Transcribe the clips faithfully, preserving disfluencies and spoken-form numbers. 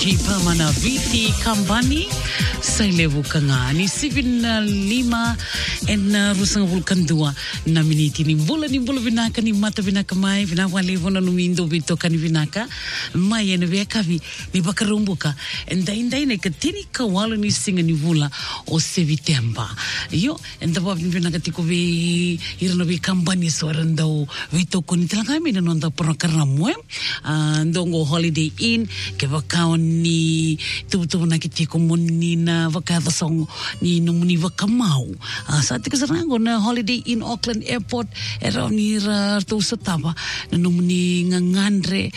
G Pamana Viti Kambani Sailevu Kangani Sivin lima en rusang vulkan dua na miniti ni bola ni bola vinaka ni mata vinaka mai vinawa levo na numindo vito kan vinaka mai en vekavi ni bakarumbuka en daindai ne katini kawalo ni singa ni vula o sevitemba yo en daba vinaka tiko vi irno vi Kambani sorandau vito koni telanga mi no nda prokarna moe ndongo Holiday Inn ke vakao ni tutu na kitiko monina vakada song ni numuni vakamau sa tika sarango na Holiday Inn Auckland Airport era ni ra tu satava na numuni ngangandre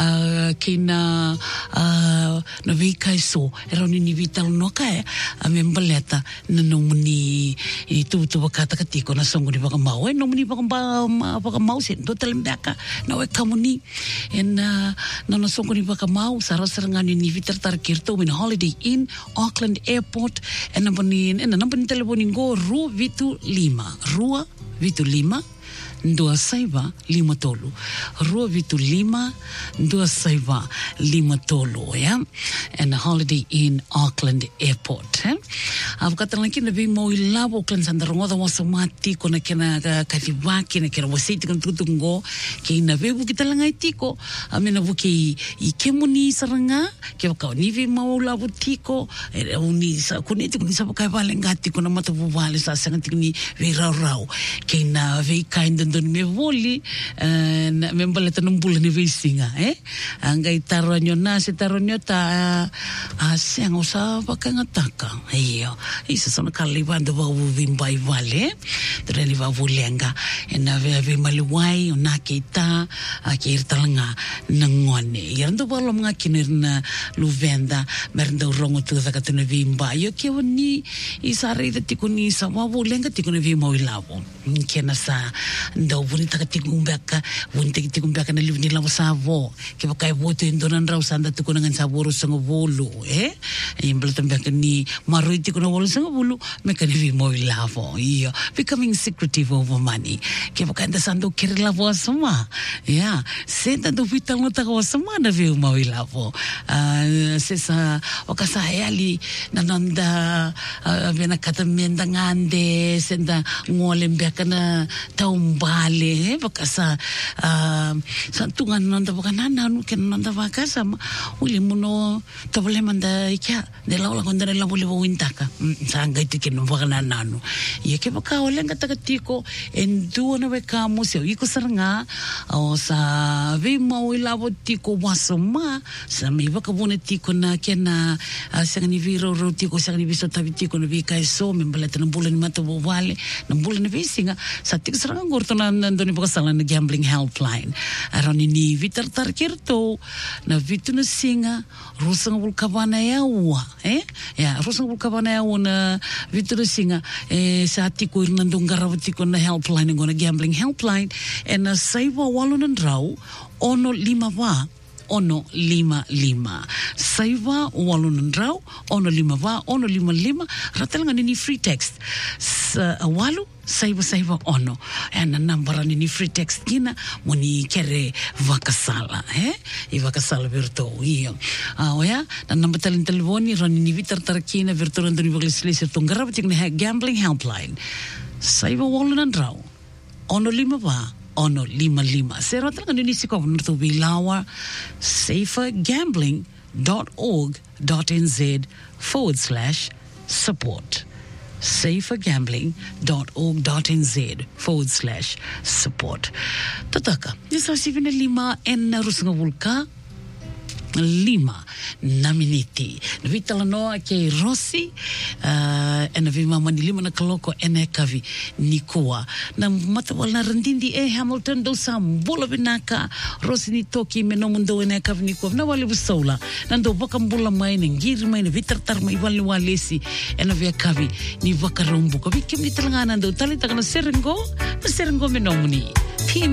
kina na vikai so era ni vital no kai a membaleta na numuni tutu vakata kitiko na song ni vakamau e numuni vakamau vakamau sen do telembaka na we kamuni en na na song ni vakamau sara sarangani ni vitar tar kirto in Holiday Inn Auckland Airport en nampani en nampani telefoni go Rua Vitu Lima Rua Vitu Lima Dua Saiva Lima Tolu Rua Vitu Lima Dua Saiva Lima Tolu ya and Holiday Inn Auckland Airport eh aku kata lagi lebih mau ilabo Auckland sandarongo da wasa mati kona kena kalibaki na kena wasiti kan tutungo kina vebu kita langai tiko amena buki ikemuni saranga ke baka ni ve mau labo tiko uni sa kuni tiko ni sa pakai balengati kona mata buvale sa sangat ni ve rau rau kina ve kind don me voli na membaleta numbula ni ve singa eh angai taronyo na se taronyo ta aseng usa pakai ngataka iyo isa sona kalibando va vimbai vale treni va vulenga ena ve ve maliwai ona kita akir talanga nangone yerndo balo mga kinirna luvenda merndo rongo tu da katuna vimba yo ke woni isare de tikuni sa va vulenga tikuni vimo ilavo kena sa ndo vuni takatikumbeka vuni takatikumbeka na livni lavo savo ke va kai voto indonan rau sanda tukuna ngan saboro sango volu eh imbel tambeka ni marui tikuna volu sango volu mekani vimo ilavo iyo becoming secretive over money ke va kai sando kiri lavo sama ya senta do vital no tago sama na vimo ilavo sesa okasa ali nananda vena katamenda ngande senda ngolembeka na taumbale bakasa santungan nanda bakana nanu ken nanda bakasa uli muno tobole manda ikya de la konda la bole wintaka sanga itiken bakana nanu ye ke baka olenga takatiko endu na beka museo iko saranga o sa ve mau ilabo tiko wasoma sa me baka bone tiko na kena sanga ni viro rotiko sanga ni biso tabitiko no vika so me baleta na bulan mata wale na bulan visinga sa tiko saranga gorto na ndoni baka sala na gambling helpline aroni ni vitar tarkirto na vitu na singa rusang vulkabana yawa eh ya rusang vulkabana yawa na vitu na singa eh sa tiko irnandong garawatiko na helpline ngona gambling helpline and na saiwa walunan raw ono lima va ono lima lima saiva walunan raw ono lima va ono lima lima ratelanga ni free text sa walu saiva saiva ono and number ni free text kina moni kere vakasala eh i vakasala virto iyo ah oya na number talin telefoni roni ni vitar tarakina virto ndoni baglisleser tongarabatik ni gambling helpline saiva walunan raw ono lima va ono lima lima. Sera talaga nisi ko nito bilawa safergambling.org.nz forward slash support. safergambling.org.nz forward slash support. Tataka, nisa sivina lima en rusanga vulka lima na miniti. Navitala noa ke Rossi uh, en avima mani lima na kaloko ene kavi nikua. Na matawal na randindi e Hamilton do sam bola binaka Rossi ni toki menomundo ene kavi nikua. Na wali busola. Nando bakambula mai ngiri mai vitartar mai wali walesi ene via kavi ni vakarumbu. Kavi kim ni talanga nando talita kana serengo na serengo menomuni.